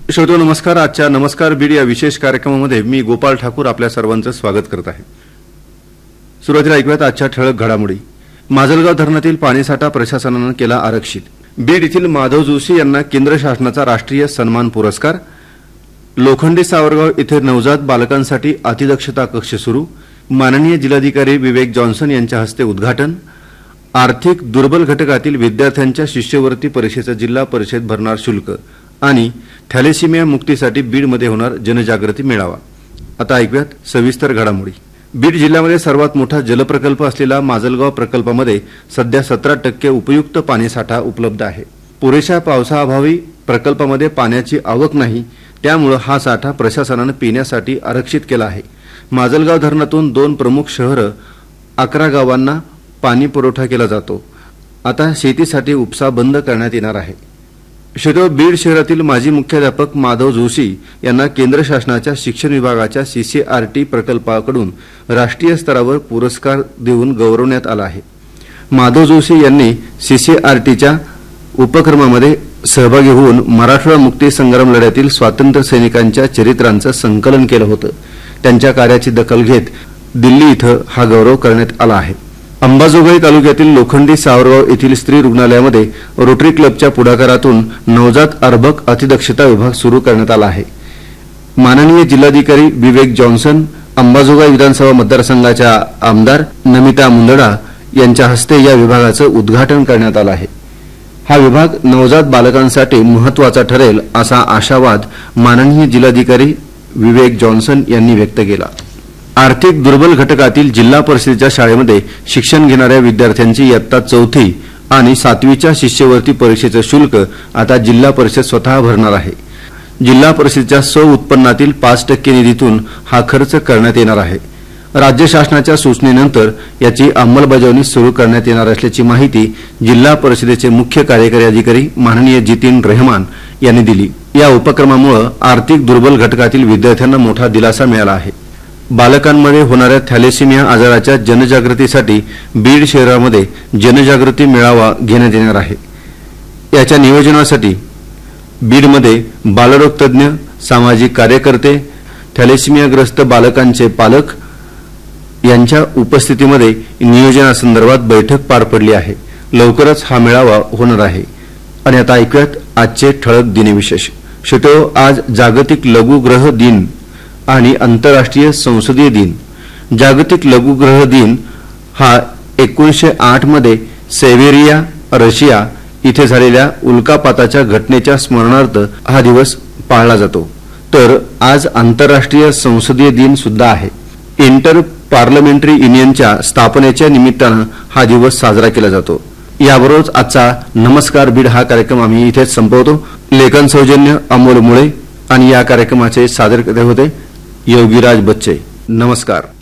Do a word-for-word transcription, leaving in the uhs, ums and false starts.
श्रोतो नमस्कार. आजच्या नमस्कार बीड या विशेष कार्यक्रमामध्ये मी गोपाळ ठाकूर आपल्या सर्वांचं स्वागत करत आहे. सुरुवातीला ऐकूयात आजच्या ठळक घडामोडी. माजलगाव धरणातील पाणीसाठा प्रशासनानं केला आरक्षित. बीड येथील माधव जोशी यांना केंद्र शासनाचा राष्ट्रीय सन्मान पुरस्कार. लोखंडे सावरगाव येथे नवजात बालकांसाठी अतिदक्षता कक्ष सुरू. माननीय जिल्हाधिकारी विवेक जॉन्सन यांच्या हस्ते उद्घाटन. आर्थिक दुर्बल घटकातील विद्यार्थ्यांच्या शिष्यवृत्ती परीक्षेचं जिल्हा परिषद भरणार शुल्क आणि थॅलेसिमिया मुक्तीसाठी बीडमध्ये होणार जनजागृती मेळावा. आता ऐकूयात सविस्तर घडामोडी. बीड जिल्ह्यामध्ये सर्वात मोठा जलप्रकल्प असलेला माजलगाव प्रकल्पामध्ये सध्या सतरा टक्के उपयुक्त पाणीसाठा उपलब्ध आहे. पुरेशा पावसाअभावी प्रकल्पामध्ये पाण्याची आवक नाही, त्यामुळे हा साठा प्रशासनानं पिण्यासाठी आरक्षित केला आहे. माजलगाव धरणातून दोन प्रमुख शहरं अकरा गावांना पाणी पुरवठा केला जातो. आता शेतीसाठी उपसा बंद करण्यात येणार आहे. शेतो बीड शहरातील माजी मुख्याध्यापक माधव जोशी यांना केंद्र शासनाच्या शिक्षण विभागाच्या सीसीआरटी प्रकल्पाकडून राष्ट्रीय स्तरावर पुरस्कार देऊन गौरवण्यात आला आहे. माधव जोशी यांनी सीसीआरटीच्या उपक्रमामध्ये सहभागी होऊन मराठवाडा मुक्ती संग्राम लढ्यातील स्वातंत्र्य सैनिकांच्या चरित्रांचं संकलन केलं होतं. त्यांच्या कार्याची दखल घेत दिल्ली इथं हा गौरव करण्यात आला आहे. अंबाजोगाई तालुक्यातील लोखंडी सावरगाव येथील स्त्री रुग्णालयामध्ये रोटरी क्लबच्या पुढाकारातून नवजात अर्भक अतिदक्षता विभाग सुरू करण्यात आला आहे. माननीय जिल्हाधिकारी विवेक जॉन्सन, अंबाजोगाई विधानसभा मतदारसंघाच्या आमदार नमिता मुंदडा यांच्या हस्ते या विभागाचं उद्घाटन करण्यात आलं आहे. हा विभाग नवजात बालकांसाठी महत्वाचा ठरेल असा आशावाद माननीय जिल्हाधिकारी विवेक जॉन्सन यांनी व्यक्त केला. आर्थिक दुर्बल घटकातील जिल्हा परिषदेच्या शाळेमध्ये शिक्षण घेणाऱ्या विद्यार्थ्यांची इयत्ता चौथी आणि सातवीच्या शिष्यवृत्ती परीक्षेचं शुल्क आता जिल्हा परिषद स्वतः भरणार आहे. जिल्हा परिषदेच्या स्व उत्पन्नातील पाच टक्के निधीतून हा खर्च करण्यात येणार आहे. राज्य शासनाच्या सूचनेनंतर याची अंमलबजावणी सुरू करण्यात येणार असल्याची माहिती जिल्हा परिषदेचे मुख्य कार्यकारी अधिकारी माननीय जितीन रहमान यांनी दिली. या उपक्रमामुळे आर्थिक दुर्बल घटकातील विद्यार्थ्यांना मोठा दिलासा मिळाला आहे. बालकांमध्ये होणाऱ्या थॅलेसिमिया आजाराच्या जनजागृतीसाठी बीड शहरामध्ये जनजागृती मेळावा घेण्यात येणार आहे. याच्या नियोजनासाठी बीडमध्ये बालरोग तज्ज्ञ, सामाजिक कार्यकर्ते, थॅलेसिमियाग्रस्त बालकांचे पालक यांच्या उपस्थितीमध्ये नियोजनासंदर्भात बैठक पार पडली आहे. लवकरच हा मेळावा होणार आहे. आणि आता ऐकूयात आजचे ठळक दिनविशेष. शेतो आज जागतिक लघुग्रह दिन आणि आंतरराष्ट्रीय संसदीय दिन. जागतिक लघुग्रह दिन हा एकोणीसशे आठ मध्ये सेव्हेरिया, रशिया इथे झालेल्या उल्कापाताच्या घटनेच्या स्मरणार्थ हा दिवस पाळला जातो. तर आज आंतरराष्ट्रीय संसदीय दिन सुद्धा आहे. इंटर पार्लमेंटरी युनियनच्या स्थापनेच्या निमित्तानं हा दिवस साजरा केला जातो. याबरोबरच आजचा नमस्कार बीड हा कार्यक्रम आम्ही इथेच संपवतो. लेखन सौजन्य अमोल मुळे आणि या कार्यक्रमाचे सादरकर्ते होते योगीराज बच्चे. नमस्कार.